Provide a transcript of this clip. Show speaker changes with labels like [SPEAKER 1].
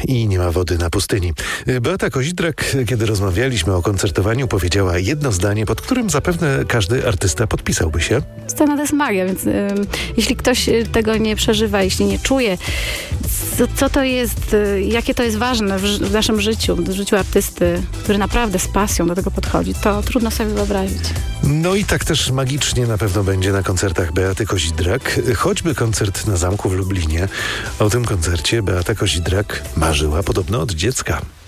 [SPEAKER 1] i nie ma wody na pustyni. Beata Kozidrak, kiedy rozmawialiśmy o koncertowaniu, powiedziała jedno zdanie, pod którym zapewne każdy artysta podpisałby się.
[SPEAKER 2] Scena to jest magia, więc jeśli ktoś tego nie przeżywa, jeśli nie czuje, co to jest, jakie to jest ważne w naszym życiu, w życiu artysty, który naprawdę z pasją do tego podchodzi, to trudno sobie wyobrazić.
[SPEAKER 1] No i tak też magicznie na pewno będzie na koncertach Beaty Kozidrak, choćby koncert na Zamku w Lublinie. O tym koncercie Beata Kozidrak marzyła podobno od dziecka.